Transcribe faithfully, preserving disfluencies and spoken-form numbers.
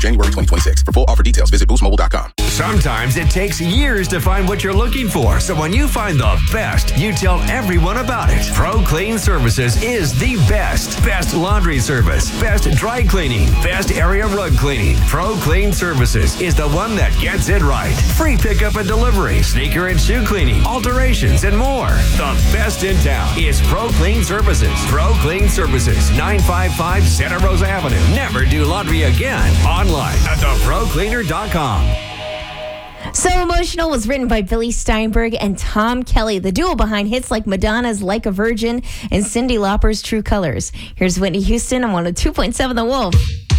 January twenty twenty-six. For full offer details, visit boost mobile dot com. Sometimes it takes years to find what you're looking for. So when you find the best, you tell everyone about it. Pro Clean Services is the best. Best laundry service. Best dry cleaning. Best area rug cleaning. Pro Clean Services is the one that gets it right. Free pickup and delivery. Sneaker and shoe cleaning. Alterations and more. The best in town is Pro Clean Services. Pro Clean Services. nine five five Santa Rosa Avenue. Never do laundry again. Online at the pro cleaner dot com. So Emotional was written by Billy Steinberg and Tom Kelly, the duo behind hits like Madonna's Like a Virgin and Cyndi Lauper's True Colors. Here's Whitney Houston on one oh two point seven The Wolf.